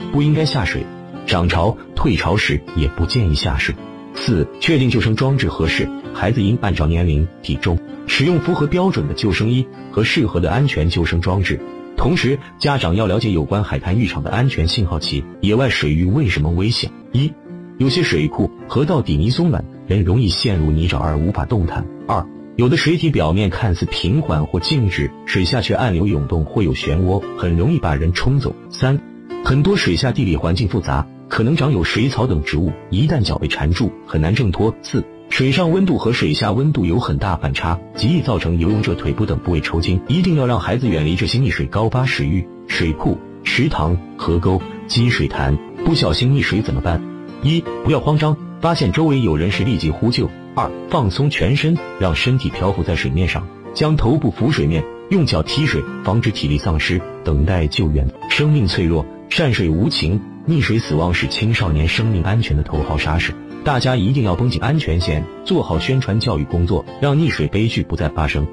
不应该下水，涨潮、退潮时也不建议下水。4. 确定救生装置合适，孩子应按照年龄、体重使用符合标准的救生衣和适合的安全救生装置。同时，家长要了解有关海滩浴场的安全信号器，野外水域为什么危险。1. 有些水库、河道底泥松软，人容易陷入泥沼而无法动弹。2. 有的水体表面看似平缓或静止，水下却暗流涌动或有漩涡，很容易把人冲走。3. 很多水下地理环境复杂，可能长有水草等植物，一旦脚被缠住，很难挣脱。4. 水上温度和水下温度有很大反差，极易造成游泳者腿部等部位抽筋，一定要让孩子远离这些溺水高发水域、水库、池塘、河沟、积水潭。不小心溺水怎么办？1. 不要慌张，发现周围有人时立即呼救。2. 放松全身，让身体漂浮在水面上，将头部浮水面，用脚踢水，防止体力丧失，等待救援。生命脆弱，善水无情，溺水死亡是青少年生命安全的头号杀手。大家一定要绷紧安全线，做好宣传教育工作，让溺水悲剧不再发生。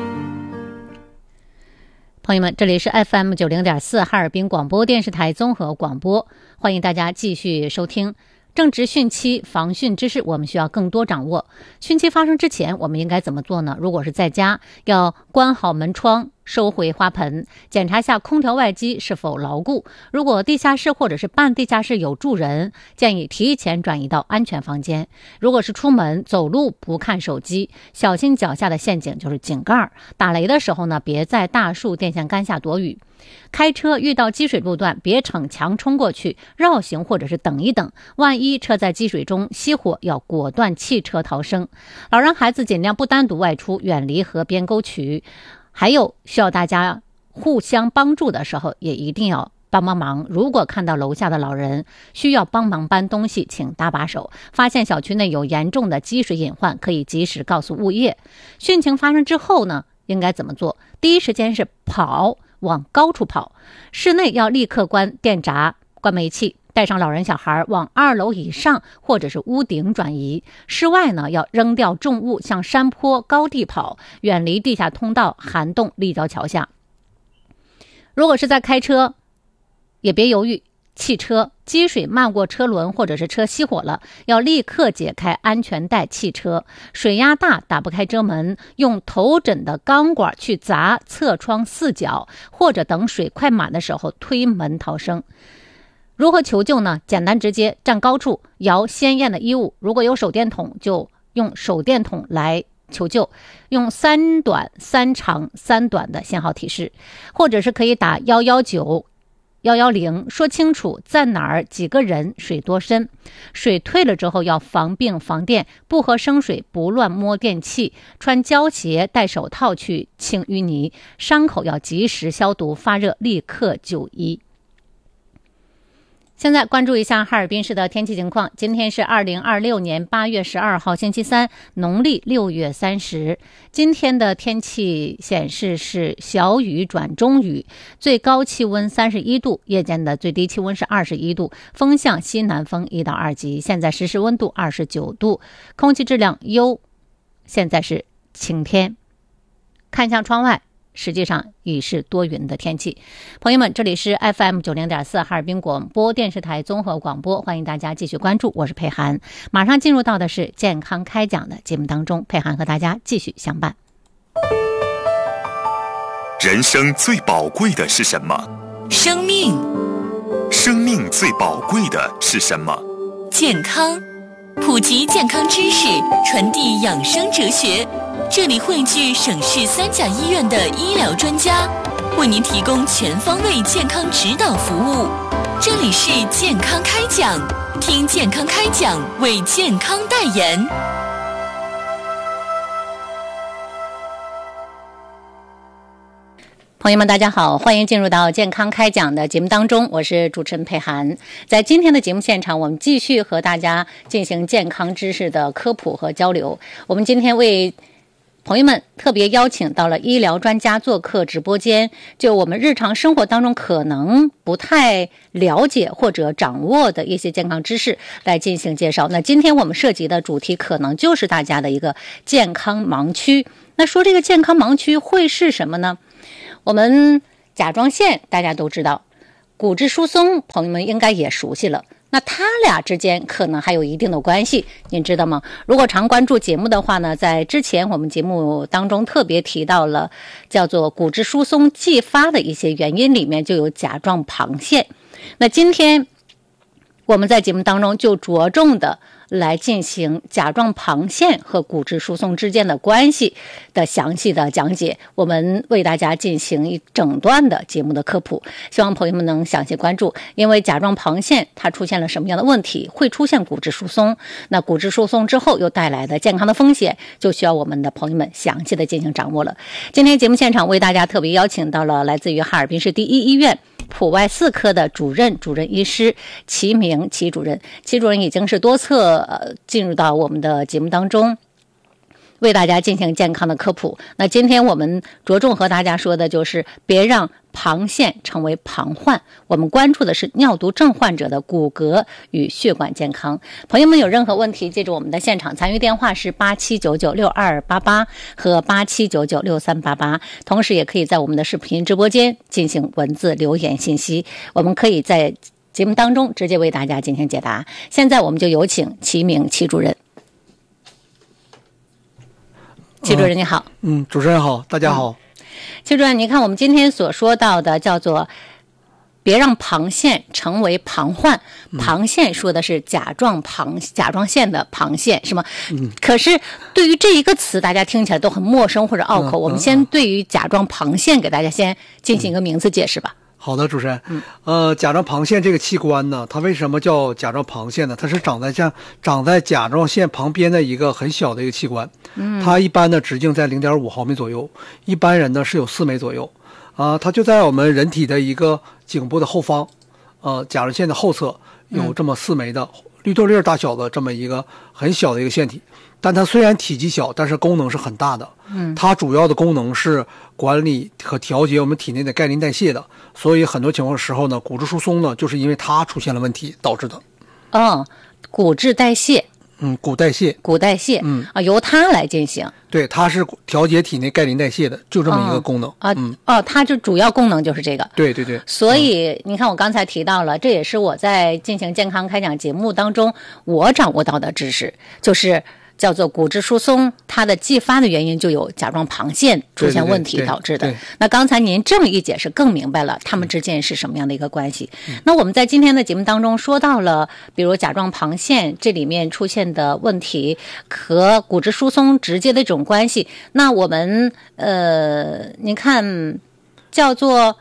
朋友们，这里是 FM90.4 哈尔滨广播电视台综合广播，欢迎大家继续收听。正值汛期，防汛知识我们需要更多掌握。汛期发生之前，我们应该怎么做呢？如果是在家，要关好门窗，收回花盆，检查下空调外机是否牢固。如果地下室或者是半地下室有住人，建议提前转移到安全房间。如果是出门走路不看手机，小心脚下的陷阱就是井盖。打雷的时候呢，别在大树电线杆下躲雨。开车遇到积水路段，别逞强冲过去，绕行或者是等一等，万一车在积水中熄火，要果断弃车逃生。老人孩子尽量不单独外出，远离河边沟渠。还有需要大家互相帮助的时候，也一定要帮忙。如果看到楼下的老人需要帮忙搬东西，请搭把手。发现小区内有严重的积水隐患，可以及时告诉物业。汛情发生之后呢，应该怎么做？第一时间是跑，往高处跑。室内要立刻关电闸、关煤气，带上老人小孩往2楼以上或者是屋顶转移。室外呢，要扔掉重物，向山坡高地跑，远离地下通道、涵洞、立交桥下。如果是在开车，也别犹豫，汽车积水漫过车轮或者是车熄火了，要立刻解开安全带汽车。水压大打不开车门，用头枕的钢管去砸侧窗4角，或者等水快满的时候推门逃生。如何求救呢？简单直接，站高处，摇鲜艳的衣物。如果有手电筒，就用手电筒来求救，用3短3长3短的信号提示，或者是可以打119、110，说清楚在哪儿、几个人、水多深。水退了之后要防病防电，不喝生水，不乱摸电器，穿胶鞋，戴手套去清淤泥，伤口要及时消毒，发热立刻就医。现在关注一下哈尔滨市的天气情况。今天是2026年8月12号星期三，农历6月30。今天的天气显示是小雨转中雨，最高气温31度，夜间的最低气温是21度，风向西南风1到2级。现在实时温度29度，空气质量优。现在是晴天，看向窗外，实际上已是多云的天气。朋友们，这里是 FM90.4 哈尔滨广播电视台综合广播，欢迎大家继续关注，我是佩涵。马上进入到的是健康开讲的节目当中，佩涵和大家继续相伴。 人生最宝贵的是什么？ 生命。 生命最宝贵的是什么？ 健康。普及健康知识，传递养生哲学。这里汇聚省市3甲医院的医疗专家，为您提供全方位健康指导服务。这里是健康开讲，听健康开讲，为健康代言。 朋友们大家好，欢迎进入到健康开讲的节目当中，我是主持人佩涵。在今天的节目现场，我们继续和大家进行健康知识的科普和交流。我们今天为朋友们特别邀请到了医疗专家做客直播间，就我们日常生活当中可能不太了解或者掌握的一些健康知识来进行介绍。那今天我们涉及的主题可能就是大家的一个健康盲区。那说这个健康盲区会是什么呢？我们甲状腺大家都知道， 骨质疏松朋友们应该也熟悉了，那他俩之间可能还有一定的关系，您知道吗？如果常关注节目的话呢，在之前我们节目当中特别提到了叫做骨质疏松继发的一些原因，里面就有甲状旁腺。那今天我们在节目当中就着重的来进行甲状旁腺和骨质疏松之间的关系的详细的讲解，我们为大家进行一整段的节目的科普，希望朋友们能详细关注。因为甲状旁腺它出现了什么样的问题，会出现骨质疏松，那骨质疏松之后又带来的健康的风险，就需要我们的朋友们详细的进行掌握了。今天节目现场为大家特别邀请到了来自于哈尔滨市第一医院普外4科的主任医师齐明齐主任。齐主任已经是多次进入到我们的节目当中，为大家进行健康的科普。那今天我们着重和大家说的就是别让旁腺成为旁患，我们关注的是尿毒症患者的骨骼与血管健康。朋友们有任何问题，记住我们的现场参与电话是87996288和87996388，同时也可以在我们的视频直播间进行文字留言信息，我们可以在节目当中直接为大家进行解答。现在我们就有请齐明齐主任。齐主任你好。 主持人好，大家好。 齐主任，你看我们今天所说到的叫做别让旁腺成为旁患，旁腺说的是甲状腺的旁腺是吗？可是对于这一个词大家听起来都很陌生或者拗口，我们先对于甲状旁腺给大家先进行一个名词解释吧。 好的，主持人。甲状旁腺这个器官呢，它为什么叫甲状旁腺呢？它是长在甲状腺旁边的一个很小的一个器官。它一般的直径在 0.5 毫米左右，一般人呢是有4枚左右。它就在我们人体的一个颈部的后方，甲状腺的后侧有这么4枚的绿豆粒大小的这么一个很小的一个腺体。但它虽然体积小，但是功能是很大的。它主要的功能是管理和调节我们体内的钙磷代谢的，所以很多情况时候呢，骨质疏松呢，就是因为它出现了问题导致的。 骨质代谢。 骨代谢。 由它来进行。 对，它是调节体内钙磷代谢的，就这么一个功能。 它就主要功能就是这个。 对。 所以你看，我刚才提到了，这也是我在进行健康开讲节目当中我掌握到的知识，就是叫做骨质疏松，它的继发的原因就有甲状旁腺出现问题导致的。那刚才您这么一解释，更明白了他们之间是什么样的一个关系。那我们在今天的节目当中说到了，比如甲状旁腺这里面出现的问题和骨质疏松直接的这种关系。那我们您看叫做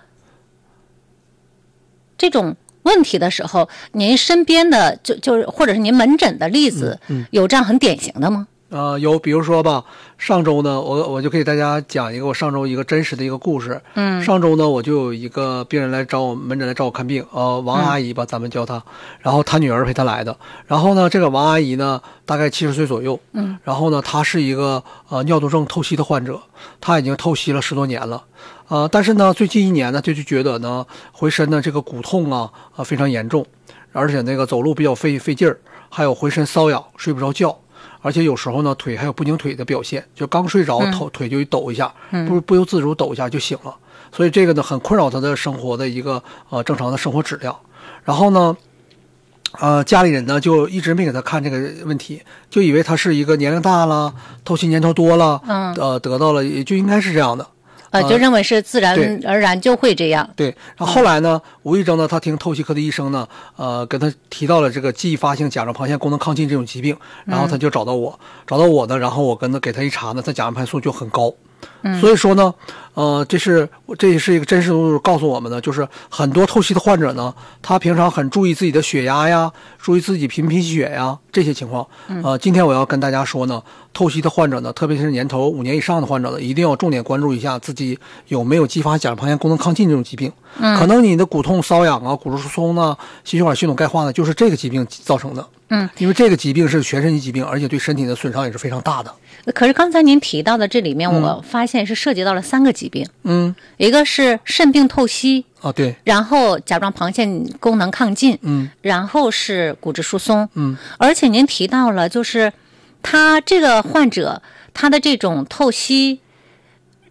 这种问题的时候，您身边的就是或者是您门诊的例子，有这样很典型的吗？ 有，比如说吧，上周呢，我就给大家讲一个我上周一个真实的一个故事。上周呢，我就有一个病人来找我门诊来找我看病，王阿姨吧，咱们叫她，然后她女儿陪她来的。然后呢，这个王阿姨呢，大概70岁左右。然后呢，她是一个尿毒症透析的患者，她已经透析了10多年了。但是呢，最近1年呢，就觉得呢，浑身的这个骨痛啊非常严重，而且那个走路比较费劲儿，还有浑身瘙痒，睡不着觉。而且有时候呢，腿还有不拧腿的表现，就刚睡着，腿就抖一下，不由自主抖一下就醒了。所以这个呢，很困扰他的生活的一个正常的生活质量。然后呢，家里人呢就一直没给他看这个问题，就以为他是一个年龄大了，透析年头多了，得到了也就应该是这样的。 就认为是自然而然就会这样。 对，然后后来呢，无意中呢，他听透析科的医生呢，跟他提到了这个继发性甲状旁腺功能亢进这种疾病，然后他就找到我呢，然后我给他一查呢，他甲状腺素就很高。所以说呢，这也是一个真实的告诉我们呢，就是很多透析的患者呢，他平常很注意自己的血压呀，注意自己频不贫血呀这些情况。今天我要跟大家说呢，透析的患者呢，特别是年头5年以上的患者呢，一定要重点关注一下自己有没有继发甲状旁腺功能亢进这种疾病。可能你的骨痛、瘙痒啊、骨质疏松啊、心血管系统钙化呢，就是这个疾病造成的。因为这个疾病是全身级疾病，而且对身体的损伤也是非常大的。 可是刚才您提到的这里面，我发现是涉及到了3个疾病。一个是肾病透析。 对。 然后甲状旁腺功能亢进。然后是骨质疏松。而且您提到了，就是他这个患者他的这种透析，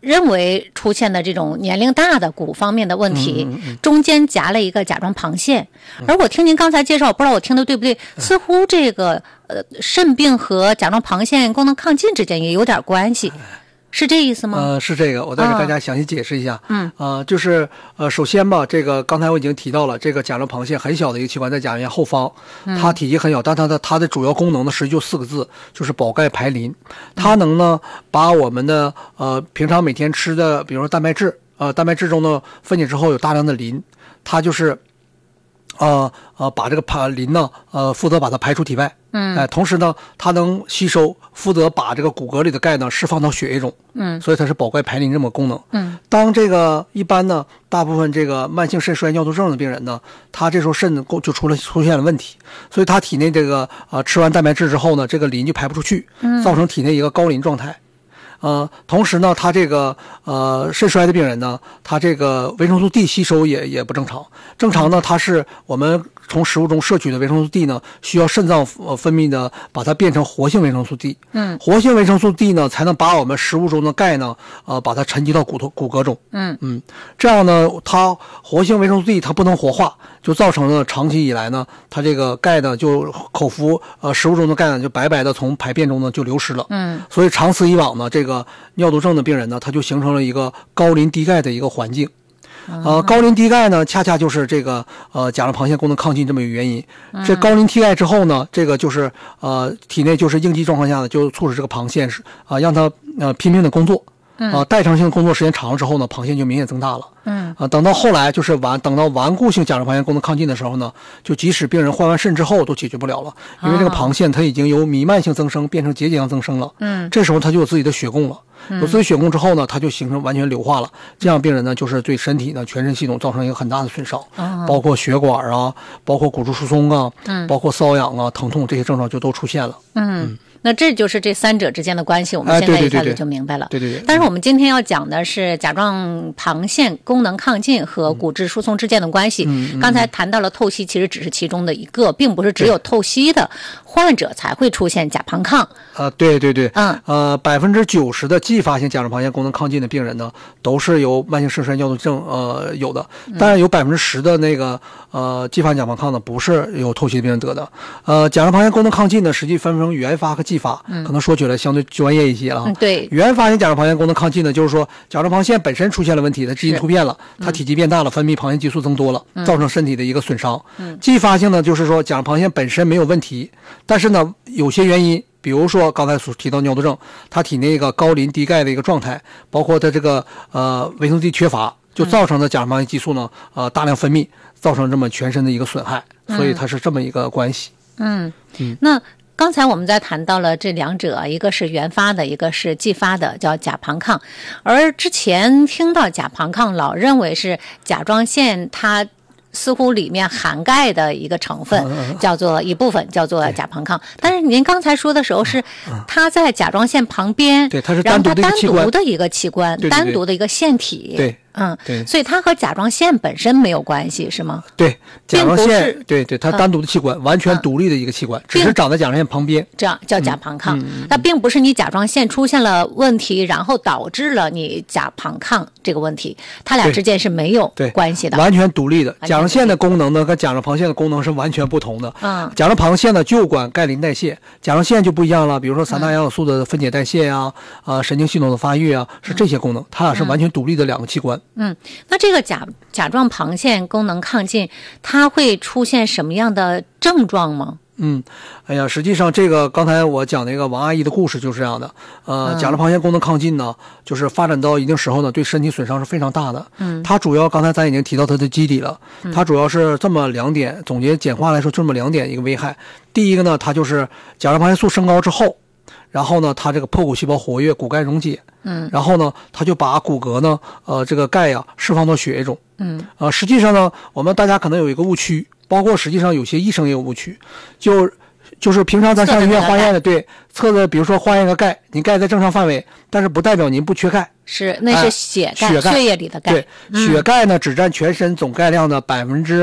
认为出现的这种年龄大的骨方面的问题，中间夹了一个甲状旁腺。而我听您刚才介绍，我不知道我听的对不对，似乎这个肾病和甲状旁腺功能亢进之间也有点关系。是这意思吗？ 是这个，我再给大家详细解释一下。就是首先吧，这个刚才我已经提到了，这个甲状旁腺很小的一个器官，在甲状腺后方，它体积很小，但它的主要功能呢，实际就4个字，就是保钙排磷。它能呢把我们的平常每天吃的，比如说蛋白质，蛋白质中呢分解之后有大量的磷，它就是把这个磷呢，负责把它排出体外。同时呢，它能吸收，负责把这个骨骼里的钙呢释放到血液中。所以它是保钙排磷这么个功能。当这个一般呢，大部分这个慢性肾衰尿毒症的病人呢，他这时候肾就出现了问题，所以他体内这个吃完蛋白质之后呢，这个磷就排不出去，造成体内一个高磷状态。同时呢，他这个肾衰的病人呢，他这个维生素 D 吸收也不正常。正常呢，它是我们从食物中摄取的维生素 D 呢，需要肾脏分泌的，把它变成活性维生素 D。活性维生素 D 呢，才能把我们食物中的钙呢，把它沉积到骨骼中。这样呢，它活性维生素 D 它不能活化，就造成了长期以来呢，它这个钙呢就口服食物中的钙呢就白白的从排便中呢就流失了。所以长此以往呢，这个尿毒症的病人呢，他就形成了一个高磷低钙的一个环境。高磷低钙呢，恰恰就是这个甲状旁腺功能亢进这么一个原因。这高磷低钙之后呢，这个就是体内就是应激状况下呢，就促使这个旁腺让它拼命的工作。代偿性工作时间长了之后呢，旁腺就明显增大了。等到后来就是等到顽固性甲状旁腺功能亢进的时候呢，就即使病人换完肾之后都解决不了了，因为这个旁腺它已经由弥漫性增生变成结节样增生了。这时候它就有自己的血供了。有自己血供之后呢，它就形成完全硫化了。这样病人呢，就是对身体呢全身系统造成一个很大的损伤，包括血管啊，包括骨质疏松啊，包括瘙痒啊、疼痛这些症状就都出现了。 那这就是这三者之间的关系，我们现在一下子就明白了。 对。 但是我们今天要讲的是甲状旁腺功能亢进和骨质疏松之间的关系。刚才谈到了透析，其实只是其中的一个，并不是只有透析的患者才会出现甲旁亢。 对。90%的继发性甲状旁腺功能亢进的病人呢，都是由慢性肾衰尿毒症有的，但是有10%的那个继发甲旁亢呢，不是由透析的病人得的。甲状旁腺功能亢进呢，实际分成原发和继发，可能说起来相对专业一些了。 对， 原发性甲状旁腺功能亢进呢，就是说甲状旁腺本身出现了问题，它基因突变了，它体积变大了，分泌旁腺激素增多了，造成身体的一个损伤。继发性呢，就是说甲状旁腺本身没有问题，但是呢，有些原因。比如说刚才所提到尿毒症，它体内一个高磷低钙的一个状态，包括它这个维生素 D 缺乏，就造成的甲状旁腺激素呢大量分泌，造成这么全身的一个损害，所以它是这么一个关系。 那刚才我们在谈到了这两者，一个是原发的，一个是继发的，叫甲旁亢。而之前听到甲旁亢，老认为是甲状腺它似乎里面含钙的一个成分，叫做一部分叫做甲旁亢。但是您刚才说的时候是它在甲状腺旁边， 对，它是单独的一个器官，单独的一个腺体。 对。 对，所以它和甲状腺本身没有关系，是吗？ 对，甲状腺，对，它单独的器官，完全独立的一个器官，只是长在甲状腺旁边， 这样叫甲旁亢。那并不是你甲状腺出现了问题，然后导致了你甲旁亢这个问题，它俩之间是没有关系的， 完全独立的。甲状腺的功能呢，跟甲状旁腺的功能是完全不同的。甲状旁腺呢就管钙磷代谢，甲状腺就不一样了，比如说3大营养素的分解代谢啊，神经系统的发育啊，是这些功能，它俩是完全独立的两个器官。 那这个甲状旁腺功能亢进，它会出现什么样的症状吗？ 实际上这个刚才我讲那个王阿姨的故事就是这样的。甲状旁腺功能亢进呢，就是发展到一定时候呢，对身体损伤是非常大的。它主要刚才咱已经提到它的机理了，它主要是这么2点，总结简化来说这么2点一个危害。第一个呢，它就是甲状旁腺素升高之后，然后呢，它这个破骨细胞活跃，骨钙溶解，然后呢，它就把骨骼呢，这个钙呀释放到血液中，实际上呢，我们大家可能有一个误区，包括实际上有些医生也有误区，就是平常咱上医院化验的，对，测的，比如说化验个钙，你钙在正常范围，但是不代表您不缺钙， 是，那是血钙，血液里的钙， 对，血钙呢只占全身总钙量的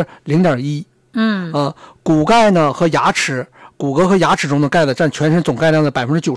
0.1%，骨钙呢和牙齿。骨骼和牙齿中的钙的占全身总钙量的99%，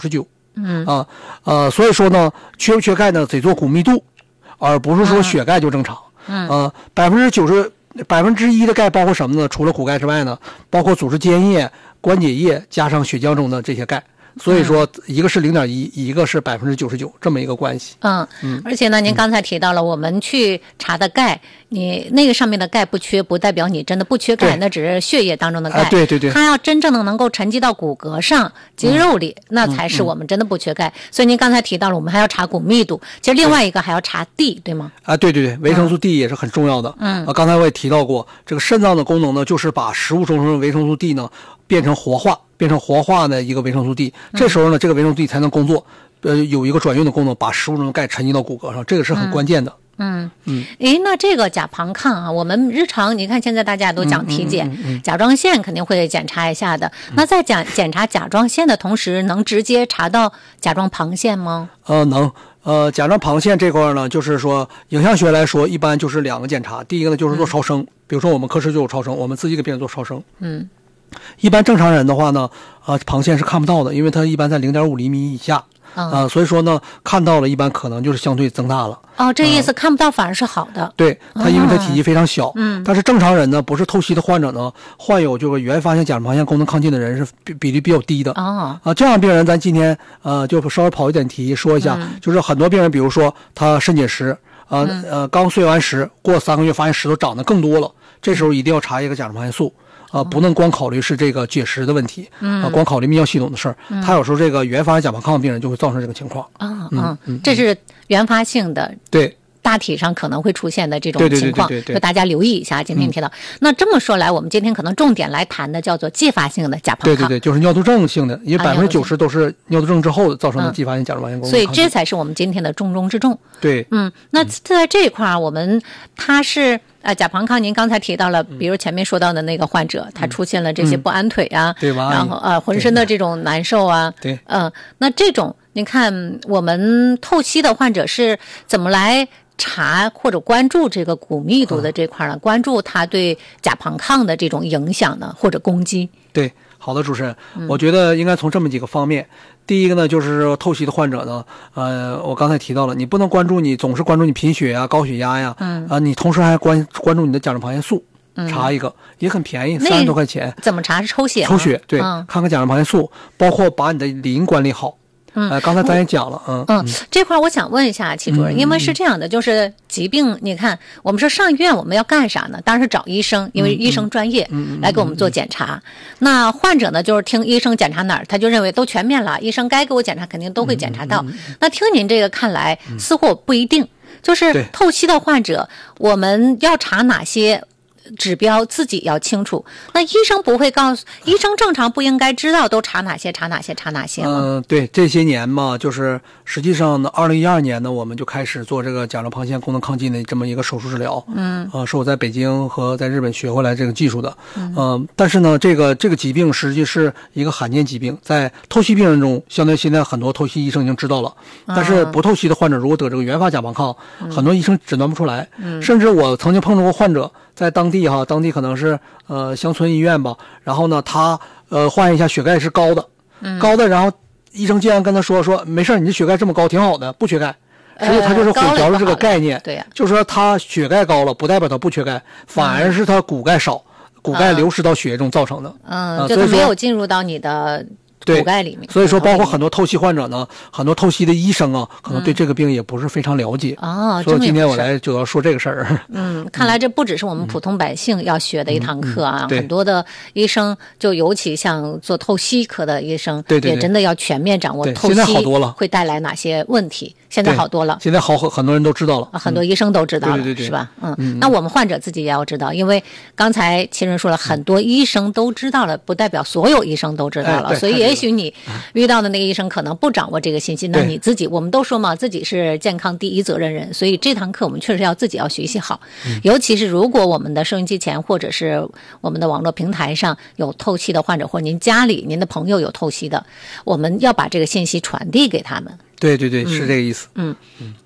所以说呢，缺不缺钙呢，得做骨密度，而不是说血钙就正常。1%的钙包括什么呢？除了骨钙之外呢，包括组织间液、关节液加上血浆中的这些钙。所以说，一个是0.1，一个是99%，这么一个关系。 而且呢，您刚才提到了，我们去查的钙，你那个上面的钙不缺，不代表你真的不缺钙，那只是血液当中的钙。 对， 它要真正的能够沉积到骨骼上、肌肉里，那才是我们真的不缺钙。所以您刚才提到了，我们还要查骨密度，其实另外一个还要查 D， 对吗？ 对，维生素 D 也是很重要的。刚才我也提到过，这个肾脏的功能呢，就是把食物中的维生素 D 呢变成活化的一个维生素 D，这时候呢，这个维生素 D 才能工作，有一个转运的功能，把食物中的钙沉积到骨骼上，这个是很关键的。 那这个甲庞抗啊，我们日常你看现在大家都讲体检，甲状腺肯定会检查一下的。那在检查甲状腺的同时，能直接查到甲状旁腺吗？ 能。甲状旁腺这块呢，就是说影像学来说，一般就是2个检查。第一个呢，就是做超声，比如说我们科室就有超声，我们自己给病人做超声。一般正常人的话呢，旁腺是看不到的，因为它一般在0.5厘米以下。所以说呢，看到了一般可能就是相对增大了。 这意思看不到反而是好的。 对，它因为它体积非常小。但是正常人呢，不是透析的患者呢，患有这个原发性甲状旁腺功能亢进的人是比例比较低的。这样病人咱今天就稍微跑一点题说一下，就是很多病人，比如说他肾结石，刚碎完石，过3个月发现石头长得更多了，这时候一定要查一个甲状旁腺素。不能光考虑是这个结石的问题，光考虑泌尿系统的事儿。他有时候这个原发性甲庞抗病人就会造成这个情况。 这是原发性的。 对。 大体上可能会出现的这种情况， 对， 就大家留意一下。今天提到，那这么说来，我们今天可能重点来谈的叫做继发性的甲庞抗。 对，就是尿毒症性的，因为90%都是尿毒症之后造成的继发性甲状旁腺功能亢进。 所以这才是我们今天的重中之重。 对， 那在这一块我们它是甲庞抗，您刚才提到了，比如前面说到的那个患者，他出现了这些不安腿啊， 对吧？ 然后浑身的这种难受啊， 对， 那这种您看我们透析的患者是怎么来查或者关注这个骨密度的这块呢？关注它对甲庞抗的这种影响呢，或者攻击？ 对，好的，主持人，我觉得应该从这么几个方面。第一个呢，就是透析的患者呢，我刚才提到了，你不能总是关注你贫血啊、高血压呀，你同时还关注你的甲状旁腺素。查一个也很便宜，30多块钱。 怎么查？是抽血？ 抽血，对，看看甲状旁腺素，包括把你的理应管理好。刚才咱也讲了， 这块我想问一下齐主任，因为是这样的，就是疾病，你看我们说上医院我们要干啥呢？当然是找医生，因为医生专业来给我们做检查。那患者呢，就是听医生检查哪儿，他就认为都全面了，医生该给我检查肯定都会检查到。那听您这个看来，似乎不一定，就是透析的患者，我们要查哪些指标自己要清楚，那医生不会告诉，医生正常不应该知道都查哪些吗？ 对，这些年嘛，就是实际上呢，2012年呢，我们就开始做这个甲状旁腺功能亢进的这么一个手术治疗。是我在北京和在日本学回来这个技术的。但是呢，这个疾病实际是一个罕见疾病，在透析病人中，相对现在很多透析医生已经知道了，但是不透析的患者如果得这个原发甲庞抗，很多医生诊断不出来。甚至我曾经碰到过患者。在当地可能是乡村医院吧，然后呢，他换一下血钙是高的，然后医生竟然跟他说没事，你这血钙这么高挺好的，不缺钙。实际他就是混淆了这个概念， 对呀， 就是说他血钙高了不代表他不缺钙，反而是他骨钙少，骨钙流失到血液中造成的。 就他没有进入到你的骨钙里面。 所以说包括很多透析患者呢，很多透析的医生啊，可能对这个病也不是非常了解。所以今天我来就要说这个事儿。 看来这不只是我们普通百姓要学的一堂课啊，很多的医生，就尤其像做透析科的医生，也真的要全面掌握透析现在好多了会带来哪些问题。现在好多了， 现在很多人都知道了， 很多医生都知道了，是吧？那我们患者自己也要知道，因为刚才齐人说了，很多医生都知道了，不代表所有医生都知道了，所以也许你遇到的那个医生可能不掌握这个信息，那你自己，我们都说嘛，自己是健康第一责任人，所以这堂课我们确实要自己要学习好，尤其是如果我们的收音机前或者是我们的网络平台上有透析的患者，或者您家里您的朋友有透析的，我们要把这个信息传递给他们。 对，是这个意思。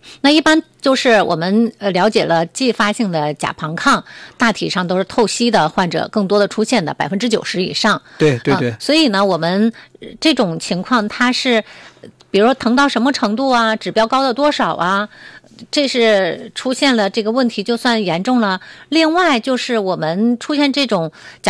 那一般就是我们了解了继发性的甲庞抗，大体上都是透析的患者更多的出现的90%以上。 对对对。 所以呢，我们这种情况它是，比如说疼到什么程度啊，指标高到多少啊，这是出现了这个问题就算严重了。另外就是我们出现这种甲